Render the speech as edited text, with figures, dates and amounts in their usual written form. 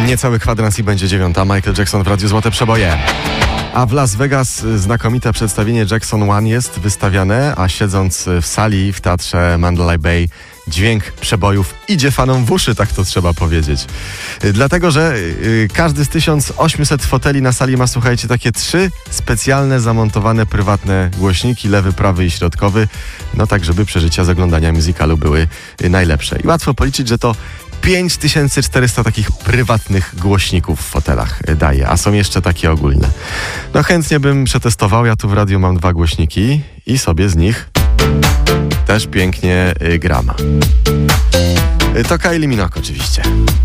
Niecały kwadrans i będzie 9. Michael Jackson w Radiu Złote Przeboje. A w Las Vegas znakomite przedstawienie Jackson One jest wystawiane, a siedząc w sali w teatrze Mandalay Bay dźwięk przebojów idzie fanom w uszy, tak to trzeba powiedzieć. Dlatego, że każdy z 1800 foteli na sali ma, słuchajcie, takie 3 specjalne, zamontowane, prywatne głośniki, lewy, prawy i środkowy, no tak, żeby przeżycia z oglądania musicalu były najlepsze. I łatwo policzyć, że to 5400 takich prywatnych głośników w fotelach daje, a są jeszcze takie ogólne. No chętnie bym przetestował, ja tu w radiu mam 2 głośniki i sobie z nich też pięknie gram. To Kylie Minogue oczywiście.